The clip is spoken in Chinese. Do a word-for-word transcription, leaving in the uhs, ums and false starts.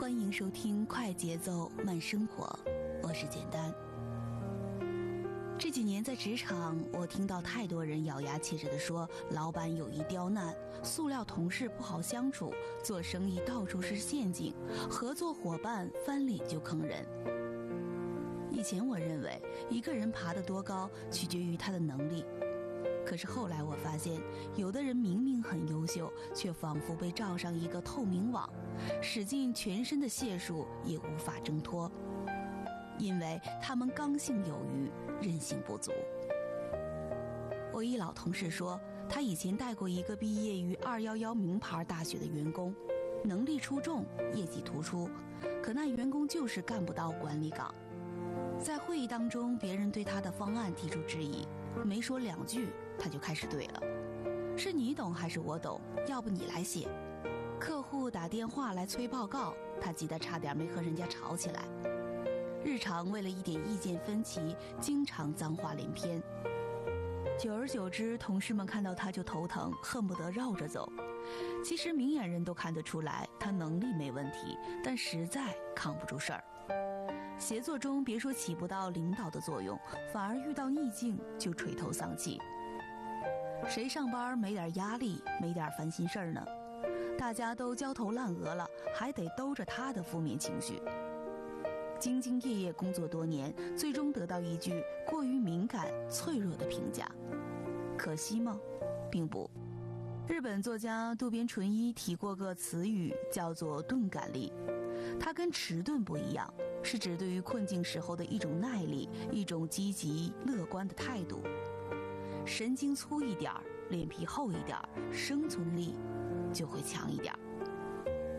欢迎收听快节奏慢生活，我是简单。这几年在职场，我听到太多人咬牙切齿地说老板有意刁难，塑料同事不好相处，做生意到处是陷阱，合作伙伴翻脸就坑人。以前我认为一个人爬得多高取决于他的能力，可是后来我发现，有的人明明很优秀，却仿佛被罩上一个透明网，使尽全身的解数也无法挣脱，因为他们刚性有余，韧性不足。我一老同事说，他以前带过一个毕业于二一一名牌大学的员工，能力出众，业绩突出，可那员工就是干不到管理岗。在会议当中，别人对他的方案提出质疑，没说两句他就开始怼了，是你懂还是我懂，要不你来写。客户打电话来催报告，他急得差点没和人家吵起来。日常为了一点意见分歧，经常脏话连篇。久而久之，同事们看到他就头疼，恨不得绕着走。其实明眼人都看得出来，他能力没问题，但实在扛不住事儿。协作中别说起不到领导的作用，反而遇到逆境就垂头丧气。谁上班没点压力，没点烦心事儿呢？大家都焦头烂额了，还得兜着他的负面情绪。兢兢业业工作多年，最终得到一句过于敏感脆弱的评价，可惜吗？并不。日本作家渡边淳一提过个词语，叫做钝感力。它跟迟钝不一样，是指对于困境时候的一种耐力，一种积极乐观的态度。神经粗一点，脸皮厚一点，生存力就会强一点。